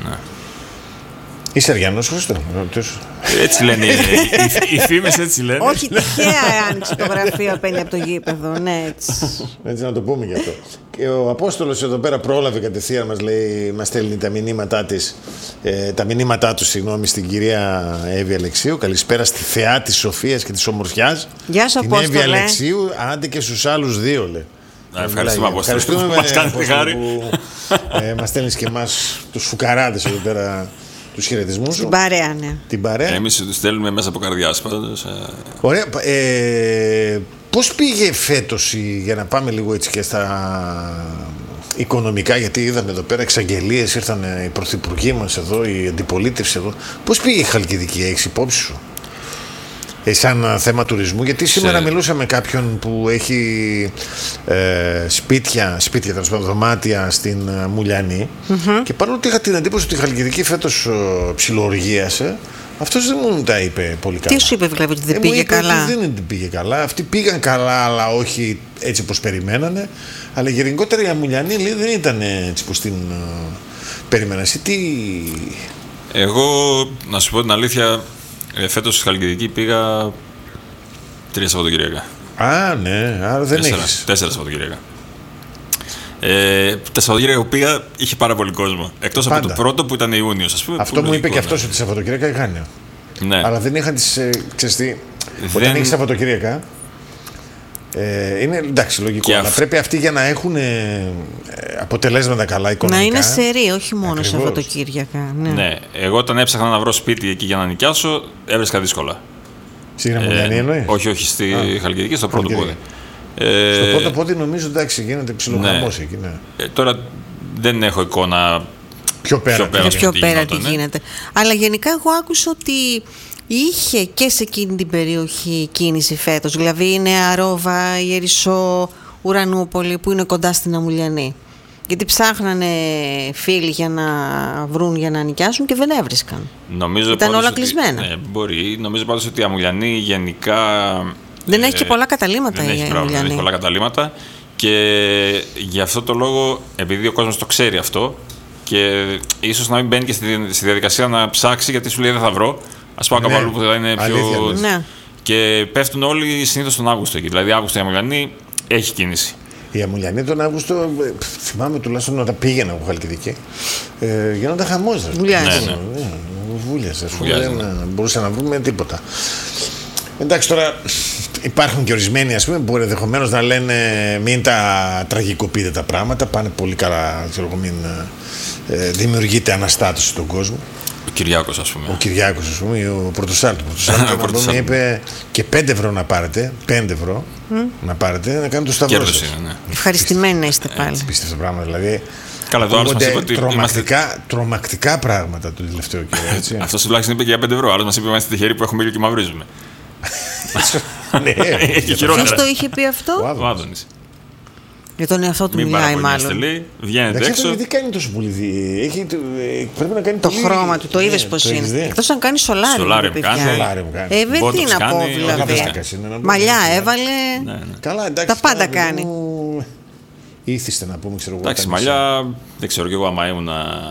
Είσαι Αριανός, Χρήστο? Έτσι λένε οι φήμες, έτσι λένε. Όχι, τυχαία άνοιξε το γραφείο απέναντι από το γήπεδο, ναι, έτσι. Έτσι να το πούμε γι' αυτό. Και ο Απόστολος εδώ πέρα πρόλαβε κατευθείαν, μας λέει, μας στέλνει τα μηνύματά της, ε, τα μηνύματά του, συγγνώμη, στην κυρία Εύη Αλεξίου. Καλησπέρα στη θεά της σοφίας και της ομορφιάς. Γεια σου, Απόστολε. Την Εύη Αλεξίου, άντε και στους άλλους δύο, λέει. Να ευχαριστούμε, Απόστολε, που μας κάνετε χάρη. Που ε, μας στέλνεις και εμάς τους φουκαράδες εδώ πέρα. Τους χαιρετισμούς σου. Την παρέα, ναι. Την παρέα. Εμείς τους στέλνουμε μέσα από καρδιάς πάντως. Ωραία. Ε, πώς πήγε φέτος, για να πάμε λίγο έτσι και στα οικονομικά, γιατί είδαμε εδώ πέρα εξαγγελίες, ήρθαν οι πρωθυπουργοί μας εδώ, η αντιπολίτευση εδώ. Πώς πήγε η Χαλκιδική, έχεις υπόψη σου? Ε, σαν θέμα τουρισμού, γιατί σήμερα Σε... μιλούσα με κάποιον που έχει ε, σπίτια, σπίτια δωμάτια στην ε, Μουλιανή, mm-hmm. και παρόλο ότι είχα την εντύπωση ότι η Χαλκιδική φέτος ε, ψιλοοργίασε, αυτός δεν μου τα είπε πολύ καλά. Τι σου είπε δηλαδή, ότι δεν ε, πήγε μου είπε καλά? Ότι δεν πήγε καλά. Αυτοί πήγαν καλά, αλλά όχι έτσι όπως περιμένανε. Αλλά γενικότερα η Αμουλιανή, λέει, δεν ήταν έτσι πως την ε, περίμενα. Εσύ τι... Εγώ, να σου πω την αλήθεια, Ε, φέτος στη Χαλκιδική πήγα τρία Σαββατοκυριακά. Α, ναι, άρα δεν τέσσερα, έχεις. Τέσσερα Σαββατοκυριακά. Ε, τα Σαββατοκυριακά που πήγα είχε πάρα πολύ κόσμο. Εκτός Πάντα. από το πρώτο που ήταν Ιούνιος, ας πούμε. Αυτό μου είπε και αυτός, ότι Σαββατοκυριακά είχαν. Ναι. Αλλά δεν είχαν τις. Ε, ξέρεις τι, δεν... όταν έχεις Σαββατοκυριακά. Ε, είναι εντάξει, λογικό. Αλλά αυ... πρέπει αυτοί για να έχουν ε, αποτελέσματα καλά οικονομικά. Να είναι σερί, όχι μόνο Σαββατοκύριακα. Ναι. ναι. Εγώ όταν έψαχνα να βρω σπίτι εκεί για να νοικιάσω, έβρισκα δύσκολα. Στη Γραμμουλιανή ε, εννοείς? Όχι, όχι, στη Α, Χαλκιδική, στο πρώτο πόδι. Ε, στο πρώτο πόδι νομίζω εντάξει, γίνεται ψιλοχαμός ναι. εκεί. Ναι. Ε, τώρα δεν έχω εικόνα πιο πέρα, πιο πέρα, πιο πέρα τι γίνεται. γίνεται. Αλλά γενικά εγώ άκουσα ότι είχε και σε εκείνη την περιοχή κίνηση φέτος. Δηλαδή είναι Αρόβα, Ιερισσό, Ουρανούπολη που είναι κοντά στην Αμουλιανή. Γιατί ψάχνανε φίλοι για να βρουν, για να νοικιάσουν και δεν έβρισκαν. Νομίζω Ήταν όλα ότι, κλεισμένα. Ναι, μπορεί. Νομίζω πάντως ότι η Αμουλιανή γενικά Δεν έχει και πολλά καταλήμματα δεν η έχει, πράγμα, δεν έχει πολλά καταλήμματα. Και γι' αυτό το λόγο, επειδή ο κόσμος το ξέρει αυτό, και ίσως να μην μπαίνει και στη, στη διαδικασία να ψάξει, γιατί σου λέει δεν θα βρω. Ας πάω ναι, κάπου αλλού που θα είναι πιο. Αλήθεια, ναι. Και πέφτουν όλοι συνήθως τον Αύγουστο εκεί. Δηλαδή, Αύγουστο η Αμουλιανή έχει κίνηση. Η Αμουλιανή τον Αύγουστο, θυμάμαι τουλάχιστον όταν πήγαινα από Χαλκιδική, ε, γίνονταν χαμός. Βουλιάζει. Ναι, ναι. Βούλιαζε, ας πούμε, δεν ναι. μπορούσα να βρούμε τίποτα. Εντάξει, τώρα υπάρχουν και ορισμένοι, ας πούμε, που ενδεχομένως να λένε μην τα τραγικοποιείτε τα πράγματα, πάνε πολύ καλά, ξέρω, μην ε, δημιουργείται αναστάτωση στον κόσμο. Ο Κυριάκος, ας πούμε. Ο Κυριάκος, ας πούμε, ο Πρωτοσάλτου. Ο Πρωτοσάλτου είπε και πέντε ευρώ να πάρετε, πέντε ευρώ mm. να πάρετε, να κάνετε το σταυρό σας. Ναι. Ευχαριστημένοι να είστε πάλι. Πίστευτο πράγμα, δηλαδή. Καλά, εδώ άλλος μας είπε ότι τρομακτικά, είμαστε... τρομακτικά πράγματα το τελευταίο καιρό, έτσι. Αυτός τουλάχιστον είπε και για πέντε ευρώ, άλλος μας είπε είμαστε τυχεροί που έχουμε ήλιο και μαυρίζουμε. Ναι, ποιος το είχε πει αυτό? Ο Άδωνης. Για τον εαυτό του μιλάει μάλλον. Βγαίνετε έξω. Δεν κάνει τόσο πολύ. Έχει, πρέπει να κάνει το χρώμα του, το είδες πως είναι. Εκτός αν κάνει σολάριο. Σολάριο κάνει. Ε, δεν τι να πω δηλαδή. Μαλλιά έβαλε. Τα πάντα κάνει. Ήθιστε να πούμε, ξέρω εγώ. Εντάξει, μαλλιά δεν ξέρω κι εγώ άμα ήμουν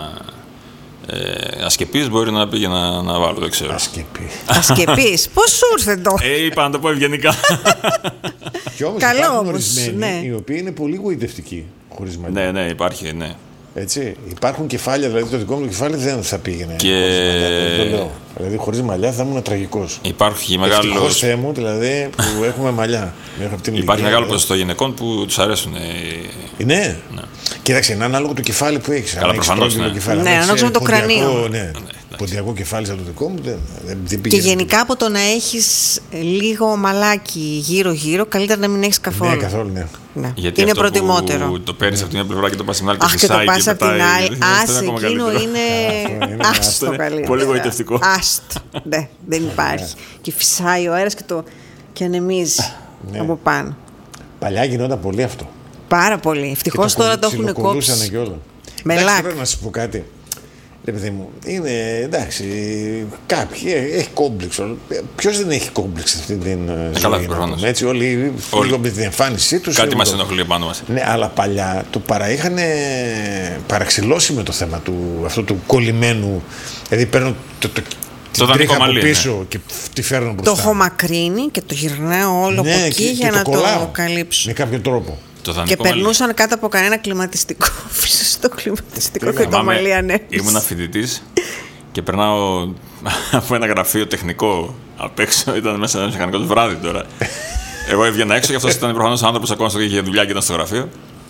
Ε, ασκεπής μπορεί να πήγε να, να βάλω, δεν ξέρω. Ασκεπή. Ασκεπής, πώς σου ήρθε το. Ε, είπα να το πω ευγενικά. Και όμως καλό υπάρχουν όμως, ορισμένοι ναι. οι οποίοι είναι πολύ γοητευτικοί χωρίς μαλλιά. Ναι, ναι, υπάρχει, ναι. Έτσι, υπάρχουν κεφάλια, δηλαδή το δικό μου το κεφάλι δεν θα πήγαινε και... χωρίς μαλλιά, το λέω. Δηλαδή χωρίς μαλλιά θα ήμουν τραγικός. Υπάρχει μεγάλο. Ευτυχώς Θεέ μου, δηλαδή που έχουμε μαλλιά. Υπάρχει μεγάλο ποσοστό γυναικών που τους αρέσουν. Ναι. ναι. Κοίταξε, είναι ανάλογο το κεφάλι που έχεις. Καλά, προφανώς. Ναι, κεφάλι, ναι ανάλογο το κρανίο. Ναι, ποντιακό κεφάλι σαν το δικό μου δεν, δεν και γενικά από το να έχεις λίγο μαλάκι γύρω-γύρω, καλύτερα να μην έχεις καθόλου. Ναι, καθόλου, ναι. Ναι. Γιατί είναι αυτό προτιμότερο. Που το παίρνεις από την μια πλευρά και το πας στην άλλη και φυσάει. Αχ, και το πας από την άλλη. Άσε, εκείνο είναι άστο καλύτερο. Πολύ γοητευτικό. Άστο. Ναι, δεν υπάρχει. Και φυσάει ο αέρας και, το... και ανεμίζει ναι. από πάνω. Παλιά γινόταν πολύ αυτό. Πάρα πολύ. Ευτυχώς τώρα το έχουν κόψει. Μελάκ. Πρέπει να σου πω κάτι. Ρε παιδί μου, είναι εντάξει, κάποιοι έχει κόμπλεξ. Ποιος δεν έχει κόμπλεξ αυτή την ζωή? Καλά, προφανώς. Έτσι, όλοι λίγο με την εμφάνισή τους. Κάτι μας ενοχλεί πάνω μας. Ναι, αλλά παλιά το παρα είχαν παραξηλώσει με το θέμα του, αυτό του κολλημένου. Δηλαδή παίρνω το, το, την τρίχα από πίσω ναι. και τη φέρνω μπροστά. Το έχω μακρύνει και το γυρνάω όλο ναι, από εκεί και, για και να το, το καλύψω. Με κάποιο τρόπο. Και περνούσαν κάτω από κανένα κλιματιστικό. Φυσικό κλιματιστικό και το μαλλί ανέβησε. Ήμουν φοιτητής και περνάω από ένα γραφείο τεχνικό απ' έξω. Ήταν μέσα ένα μηχανικό το βράδυ τώρα. Εγώ έβγαινα έξω και αυτός ήταν προφανώς ο άνθρωπος ακόμα στο είχε δουλειά και ήταν στο γραφείο.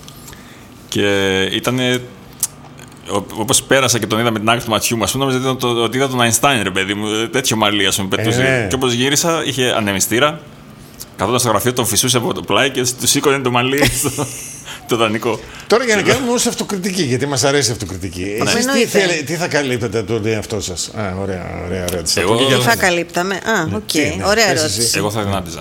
Και ήταν. Όπως πέρασα και τον είδα με την άκρη του ματιού μου, α πούμε, νόμιζα ότι είδα τον Αϊνστάιν, ρε παιδί μου. Τέτοιο μαλλί, α πούμε, πετούσε. Ε. Και όπως γύρισα, είχε ανεμιστήρα. Καθόταν στο γραφείο, τον φυσούσε από το πλάι και του σήκωνε το μαλλί στο το δανεικό. Τώρα για να κάνουμε όμως αυτοκριτική, γιατί μας αρέσει η αυτοκριτική. Εσείς τι, θέλ, τι θα καλύπτετε τον εαυτό σας? Α, ωραία, ωραία, ωραία. Εγώ τι θα καλύπταμε? Α, οκ, ωραία ερώτηση. Εγώ θα δυνάτιζα.